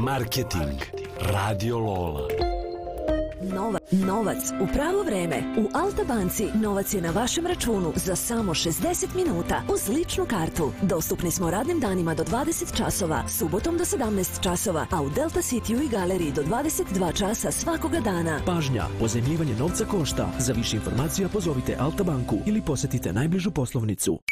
Marketing. Radio Lola. Novac u pravo vreme. U Alta banci novac je na vašem računu za samo 60 minuta uz ličnu kartu. Dostupni smo radnim danima do 20 časova, subotom do 17 časova, a u Delta Cityu i galeriji do 22 časa svakoga dana. Pažnja, pozajmljivanje novca košta. Za više informacija pozovite Alta banku ili posetite najbližu poslovnicu.